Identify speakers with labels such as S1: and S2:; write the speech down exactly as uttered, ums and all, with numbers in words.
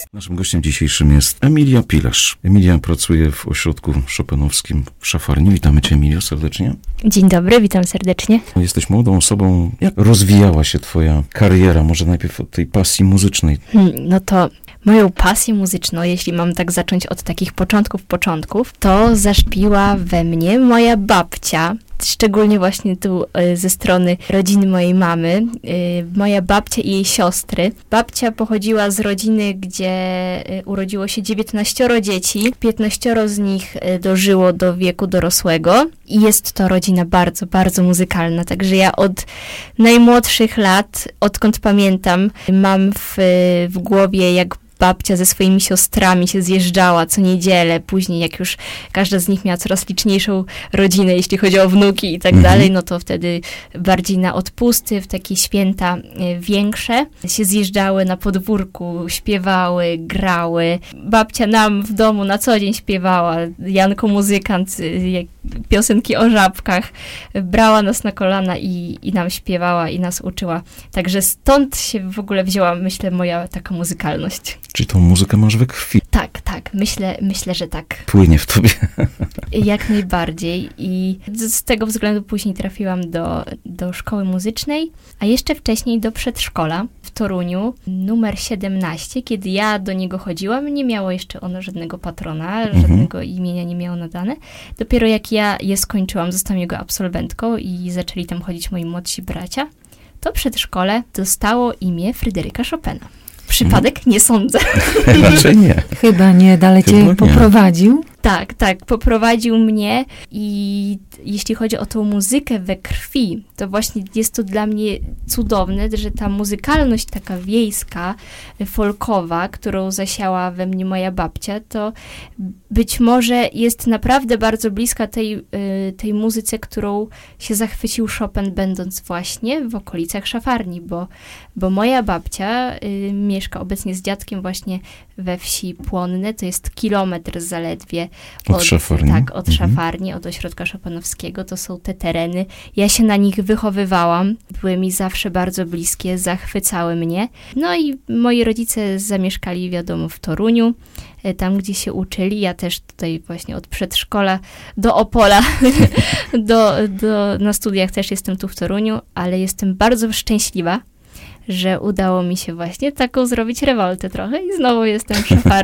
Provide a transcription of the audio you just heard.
S1: Naszym gościem dzisiejszym jest Emilia Pilarz. Emilia pracuje w ośrodku chopinowskim w Szafarni. Witamy cię, Emilio, serdecznie.
S2: Dzień dobry, witam serdecznie.
S1: Jesteś młodą osobą. Jak rozwijała się twoja kariera? Może najpierw od tej pasji muzycznej.
S2: Hmm, no to moją pasję muzyczną, jeśli mam tak zacząć od takich początków, początków, to zaszpiła we mnie moja babcia. Szczególnie właśnie tu y, ze strony rodziny mojej mamy, y, moja babcia i jej siostry. Babcia pochodziła z rodziny, gdzie y, urodziło się dziewiętnaścioro dzieci, piętnaścioro z nich y, dożyło do wieku dorosłego i jest to rodzina bardzo, bardzo muzykalna, także ja od najmłodszych lat, odkąd pamiętam, mam w, w głowie, jak babcia ze swoimi siostrami się zjeżdżała co niedzielę, później jak już każda z nich miała coraz liczniejszą rodzinę, jeśli chodzi o wnuki i tak mhm. dalej, no to wtedy bardziej na odpusty, w takie święta większe się zjeżdżały na podwórku, śpiewały, grały. Babcia nam w domu na co dzień śpiewała, Janko muzykant, piosenki o żabkach, brała nas na kolana i, i nam śpiewała i nas uczyła. Także stąd się w ogóle wzięła, myślę, moja taka muzykalność.
S1: Czyli tą muzykę masz we krwi?
S2: Tak, tak. Myślę, myślę, że tak.
S1: Płynie w tobie.
S2: Jak najbardziej. I z tego względu później trafiłam do, do szkoły muzycznej, a jeszcze wcześniej do przedszkola w Toruniu, numer siedemnaście. Kiedy ja do niego chodziłam, nie miało jeszcze ono żadnego patrona, mhm. żadnego imienia nie miało nadane. Dopiero jak ja je skończyłam, zostałam jego absolwentką i zaczęli tam chodzić moi młodsi bracia, to przedszkole dostało imię Fryderyka Chopina. Przypadek? Nie sądzę.
S1: Raczej nie.
S3: Chyba nie, dalej cię nie. poprowadził.
S2: Tak, tak, poprowadził mnie i jeśli chodzi o tą muzykę we krwi, to właśnie jest to dla mnie cudowne, że ta muzykalność taka wiejska, folkowa, którą zasiała we mnie moja babcia, to być może jest naprawdę bardzo bliska tej, tej muzyce, którą się zachwycił Chopin, będąc właśnie w okolicach Szafarni, bo, bo moja babcia y, mieszka obecnie z dziadkiem właśnie we wsi Płonne, to jest kilometr zaledwie
S1: Od,
S2: od
S1: Szafarni.
S2: Tak, od
S1: mhm.
S2: Szafarni, od ośrodka chopinowskiego. To są te tereny. Ja się na nich wychowywałam. Były mi zawsze bardzo bliskie, zachwycały mnie. No i moi rodzice zamieszkali, wiadomo, w Toruniu, tam, gdzie się uczyli. Ja też tutaj właśnie od przedszkola do Opola, do, do, na studiach też jestem tu w Toruniu, ale jestem bardzo szczęśliwa, że udało mi się właśnie taką zrobić rewoltę trochę i znowu jestem w Szafarni.